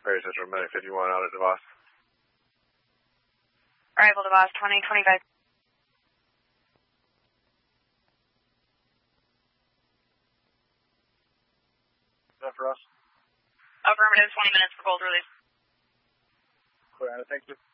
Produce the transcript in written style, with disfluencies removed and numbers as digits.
Prairie Central, Medic 51 out at DeVos. Arrival DeVos, 2025. Is that for us? Affirmative, 20 minutes for cold release. Clear, thank you.